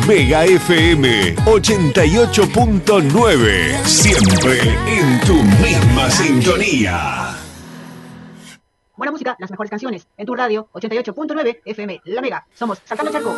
Mega FM 88.9. Siempre en tu misma sintonía. Buena música, las mejores canciones. En tu radio, 88.9 FM La Mega. Somos Saltando el Charco.